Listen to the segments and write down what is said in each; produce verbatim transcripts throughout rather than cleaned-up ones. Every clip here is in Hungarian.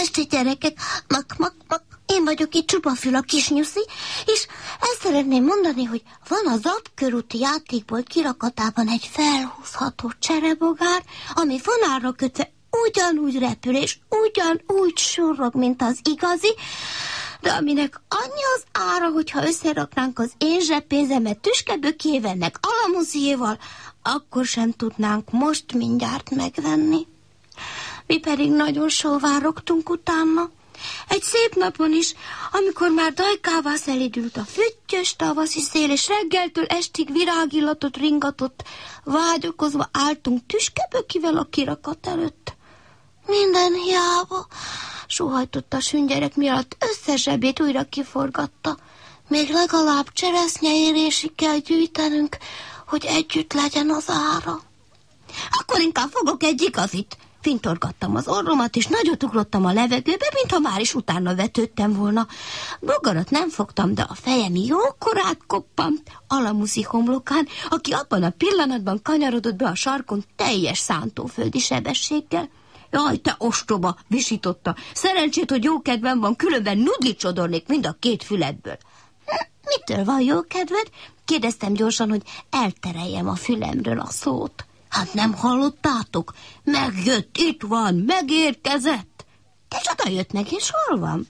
esti, gyerekek! Mak, mak, mak! Én vagyok itt Csupafül, a kisnyuszi, és ezt szeretném mondani, hogy van a Zapkörúti játékból kirakatában egy felhúzható cserebogár, ami fonálra kötve ugyanúgy repül, és ugyanúgy surrog, mint az igazi, de aminek annyi az ára, hogyha összeraknánk az én zseppénzemet Tüskebökével, meg Alamuziéval, akkor sem tudnánk most mindjárt megvenni. Mi pedig nagyon sóvárogtunk utána. Egy szép napon is, amikor már dajkává szelídült a füttyös tavaszi szél, és reggeltől estig virágillatot ringatott, vágyakozva álltunk Tüskebökivel a kirakat előtt. Minden hiába, sóhajtott a süngyerek, miatt összes zsebét újra kiforgatta. Még legalább cseresznyeérésig kell gyűjtenünk, hogy együtt legyen az ára. Akkor inkább fogok egy igazit. Fintorgattam az orromat, és nagyot ugrottam a levegőbe, mintha már is utána vetődtem volna. Bogarat nem fogtam, de a fejem jókorát koppant Alamuszi homlokán, aki abban a pillanatban kanyarodott be a sarkon teljes szántóföldi sebességgel. Jaj, te ostoba, visította. Szerencsét, hogy jó kedvem van, különben nudlit csodornék mind a két füledből. Mitől van jó kedved? Kérdeztem gyorsan, hogy eltereljem a fülemről a szót. Hát nem hallottátok? Megjött, itt van, megérkezett. De csoda jött meg, és hol van?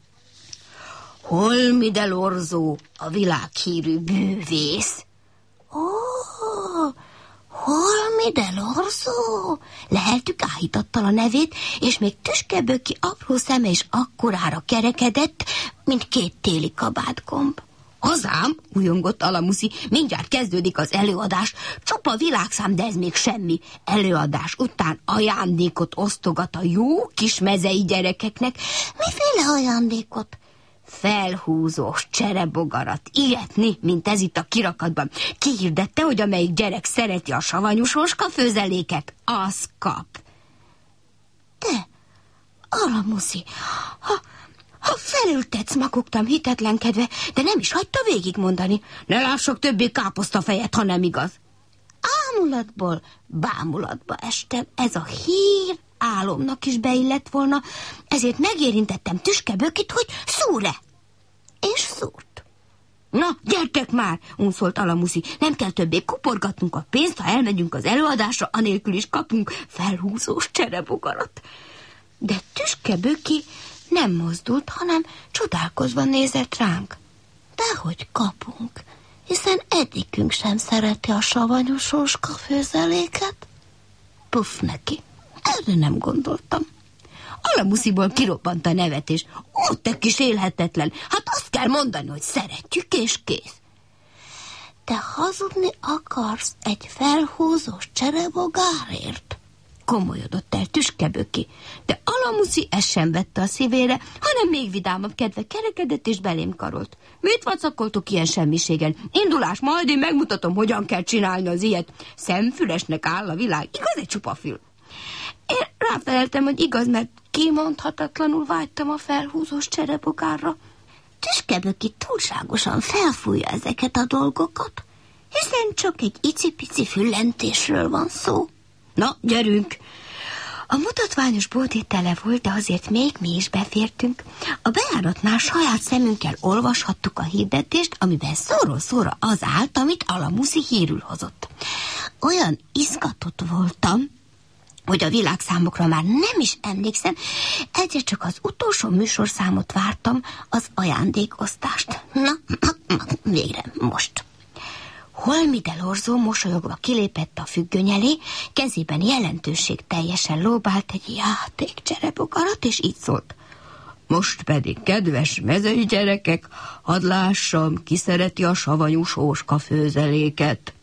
Holmi de Lorzó, a világhírű bűvész. Ó, Holmi de Lorzó? Leheltük áhítattal a nevét, és még Tüskeböki apró szeme is akkorára kerekedett, mint két téli kabátgomb. Azám, ujjongott Alamuszi, mindjárt kezdődik az előadás, csupa világszám, de ez még semmi. Előadás után ajándékot osztogat a jó kis mezei gyerekeknek. Miféle ajándékot? Felhúzós cserebogarat, ilyetni, mint ez itt a kirakatban. Kihirdette, hogy amelyik gyerek szereti a savanyú sóska főzeléket, az kap. De, Alamuszi, ha... Ha felültetsz, makogtam hitetlenkedve, de nem is hagyta végigmondani. Ne lássak többé káposztafejet, ha nem igaz. Ámulatból bámulatba estem. Ez a hír álomnak is beillett volna, ezért megérintettem Tüskebökit, hogy szúr-e. És szúrt. Na, gyertek már, unszolt Alamuszi. Nem kell többé kuporgatnunk a pénzt, ha elmegyünk az előadásra, anélkül is kapunk felhúzós cserebogarat. De Tüskeböki nem mozdult, hanem csodálkozva nézett ránk. Dehogy kapunk, hiszen egyikünk sem szereti a savanyú sóska főzeléket. Puff neki, erre nem gondoltam. Alamusziból kirobbant a nevetés. Ó, te kis élhetetlen, hát azt kell mondani, hogy szeretjük, és kész. Te hazudni akarsz egy felhúzós cserebogárért? Komolyodott el Tüskeböki, de Alamuszi ezt sem vette a szívére, hanem még vidámabb kedve kerekedett és belém karolt. Mit vacakoltok ilyen semmiségen? Indulás, majd én megmutatom, hogyan kell csinálni az ilyet. Szemfülesnek áll a világ, igaz egy Csupafül? Én ráfeleltem, hogy igaz, mert kimondhatatlanul vágytam a felhúzós cserebogárra. Tüskeböki túlságosan felfújja ezeket a dolgokat, hiszen csak egy icipici füllentésről van szó. Na, gyerünk! A mutatványos bolt tele volt, de azért még mi is befértünk. A bejáratnál saját szemünkkel olvashattuk a hirdetést, amiben szóról szóra az állt, amit Alamuszi hírül hozott. Olyan izgatott voltam, hogy a világszámokra már nem is emlékszem, egyre csak az utolsó műsorszámot vártam, az ajándékosztást. Na, végre, most. Holmi de Lorzó mosolyogva kilépett a függöny elé, kezében jelentőség teljesen lóbált egy játék cserebogarat, és így szólt. Most pedig, kedves mezei gyerekek, hadd lássam, ki szereti a savanyú sóska főzeléket.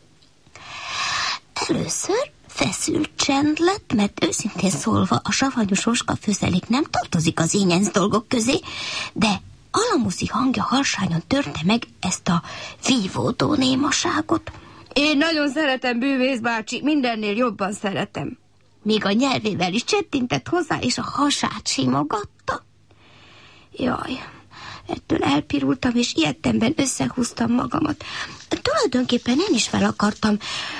Először feszült csend lett, mert őszintén szólva a savanyú sóska főzelék nem tartozik az ényenc dolgok közé, de Alamuszi hangja harsányan törte meg ezt a vívódó némaságot. Én nagyon szeretem, bűvész bácsi, mindennél jobban szeretem. Még a nyelvével is csettintett hozzá, és a hasát simogatta. Jaj, ettől elpirultam, és ilyettemben összehúztam magamat. Tulajdonképpen én is fel akartam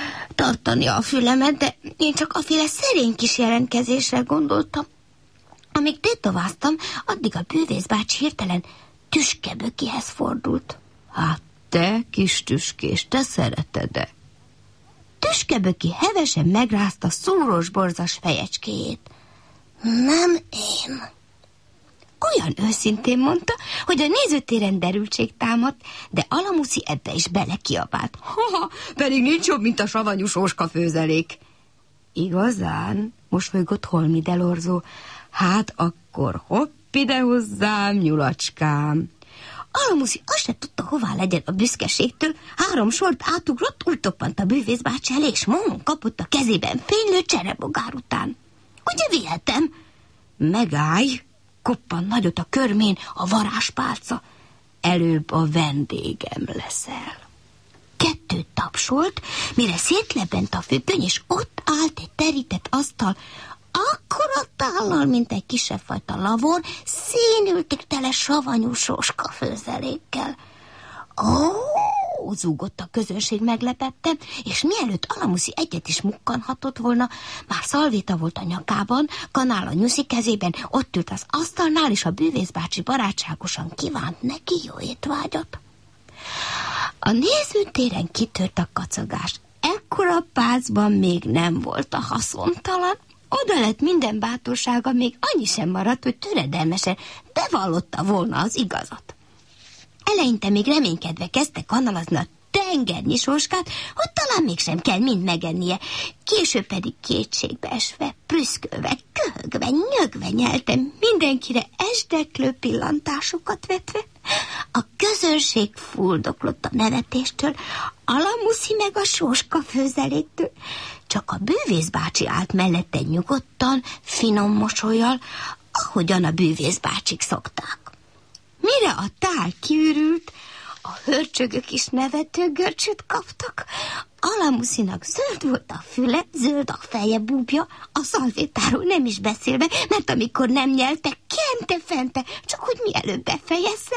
tartani a fülemet, de én csak aféle szerény kis jelentkezésre gondoltam. Amíg tétováztam, addig a bűvész bácsi hirtelen Tüskebökihez fordult. Hát te, kis tüskés, te szereted-e? Tüskeböki hevesen megrázta szúros-borzas fejecskéjét. Nem én. Olyan őszintén mondta, hogy a nézőtéren derültség támadt, de Alamuszi ebbe is belekiabált. Ha, pedig nincs jobb, mint a savanyú sóska főzelék. Igazán? Mosolygott Holmi Delorzó. Hát akkor hopp ide hozzám, nyulacskám. Alamuszi azt se tudta, hová legyen a büszkeségtől, három sort átugrott, úgy toppant a bűvész bácsi elé, és momon kapott a kezében fénylő cserebogár után. Ugye vihetem? Megállj! Koppan nagyot a körmén a varázspálca. Előbb a vendégem leszel. Kettőt tapsolt, mire szétlebent a függöny, és ott állt egy terített asztal, akkora tállal, mint egy kisebb fajta lavor, színültig tele savanyú sóska főzelékkel. Ó, zúgott a közönség meglepette, és mielőtt Alamuszi egyet is mukkanhatott volna, már szalvéta volt a nyakában, kanál a nyuszi kezében, ott ült az asztalnál, és a bűvész bácsi barátságosan kívánt neki jó étvágyat. A nézőtéren kitört a kacagás. Ekkora pácban még nem volt a haszontalan. Oda lett minden bátorsága, még annyi sem maradt, hogy töredelmesen bevallotta volna az igazat. Eleinte még reménykedve kezdte kanalazni a tengernyi sóskát, hogy talán mégsem kell mind megennie. Később pedig kétségbe esve, prüszkölve, köhögve, nyögve nyelte, mindenkire esdeklő pillantásokat vetve. A közönség fuldoklott a nevetéstől, Alamuszi meg a sóska főzeléktől. Csak a bűvész bácsi állt mellette nyugodtan, finom mosollyal, ahogyan a bűvész bácsik szokták. Mire a tál kiürült, a hörcsögök is nevető görcsöt kaptak. Alamuszinak zöld volt a füle, zöld a feje, búbja, a szalvétáról nem is beszélve, mert amikor nem nyelte, kente-fente, csak hogy mielőbb befejezze.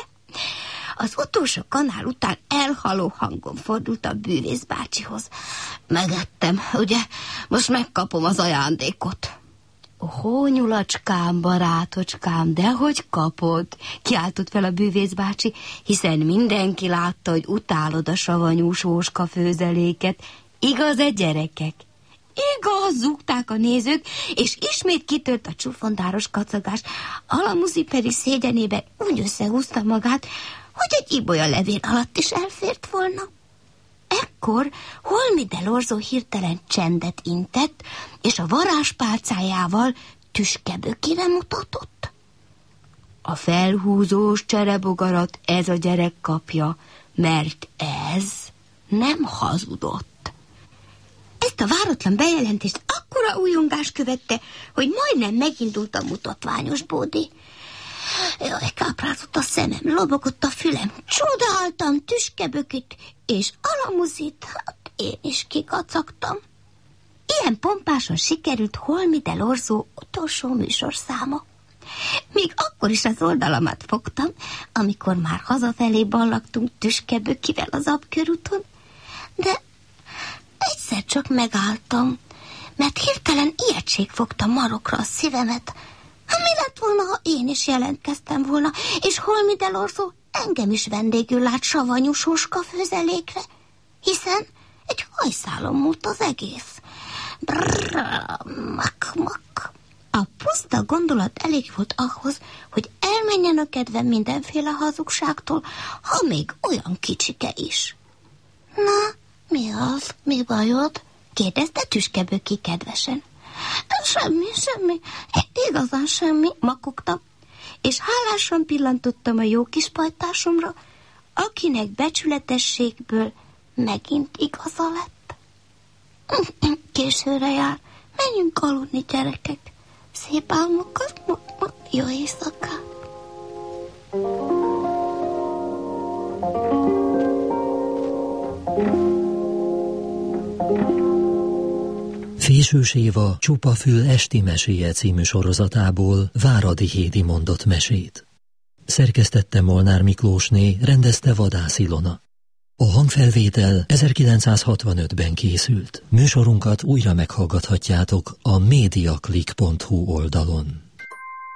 Az utolsó kanál után elhaló hangon fordult a bűvész bácsihoz. Megettem, ugye? Most megkapom az ajándékot. Ó, nyulacskám, barátocskám, dehogy kapod, kiáltott fel a bűvész bácsi, hiszen mindenki látta, hogy utálod a savanyú sóska főzeléket. Igaz-e, gyerekek? Igaz, zúgták a nézők, és ismét kitört a csufondáros kacagás. Alamuszi pedig szégyenében úgy összehúzta magát, hogy egy ibolya levél alatt is elfért volna. Ekkor Holmi Delorzó hirtelen csendet intett, és a varázspálcájával Tüskebökire mutatott. A felhúzós cserebogarat ez a gyerek kapja, mert ez nem hazudott. Ezt a váratlan bejelentést akkora újongás követte, hogy majdnem megindult a mutatványos bódi. Jaj, káprázott a szemem, lobogott a fülem, csodáltam Tüskebökit, és Alamuzit, hát én is kikacagtam. Ilyen pompásan sikerült Holmi Delorzó utolsó műsorszáma. Még akkor is az oldalamat fogtam, amikor már hazafelé ballagtunk Tüskebökivel az Abkörúton, de egyszer csak megálltam, mert hirtelen ijegység fogta marokra a szívemet. Mi lett volna, ha én is jelentkeztem volna, és Holmi Delorzó engem is vendégül lát savanyú sóska főzelékre, hiszen egy hajszálon múlt az egész. Brrr, mak, mak. A puszta gondolat elég volt ahhoz, hogy elmenjen a kedvem mindenféle hazugságtól, ha még olyan kicsike is. Na, mi az? Mi bajod? Kérdezte Tüskeböki kedvesen. Semmi, semmi, igazán semmi, makogtam, és hálásan pillantottam a jó kis pajtásomra, akinek becsületességből megint igaza lett. Későre jár, menjünk aludni, gyerekek. Szép álmokat, jó éjszakát. Fésűs Éva Csupa fül esti meséje című sorozatából Váradi Hédi mondott mesét. Szerkesztette Molnár Miklósné, rendezte Vadász Ilona. A hangfelvétel ezerkilencszázhatvanötben készült. Műsorunkat újra meghallgathatjátok a mediaclick pont hu oldalon.